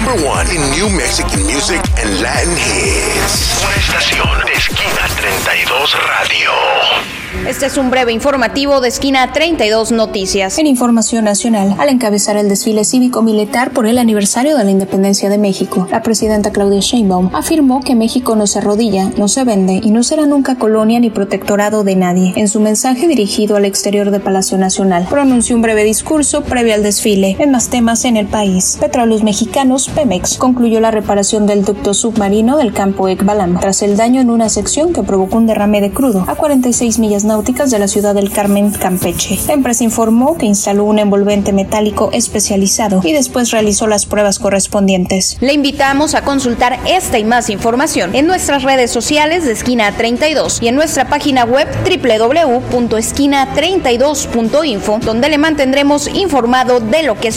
#1 in New Mexican music and Latin hits. Una estación de Esquina 32 Radio. Este es un breve informativo de Esquina 32 Noticias. En información nacional, al encabezar el desfile cívico-militar por el aniversario de la independencia de México, la presidenta Claudia Sheinbaum afirmó que México no se arrodilla, no se vende y no será nunca colonia ni protectorado de nadie. En su mensaje dirigido al exterior de Palacio Nacional, pronunció un breve discurso previo al desfile. En más temas en el país, Petróleos Mexicanos, Pemex, concluyó la reparación del ducto submarino del campo Ekbalam, tras el daño en una sección que provocó un derrame de crudo a 46 millas náuticas de la ciudad del Carmen, Campeche. La empresa informó que instaló un envolvente metálico especializado y después realizó las pruebas correspondientes. Le invitamos a consultar esta y más información en nuestras redes sociales de Esquina 32 y en nuestra página web www.esquina32.info, donde le mantendremos informado de lo que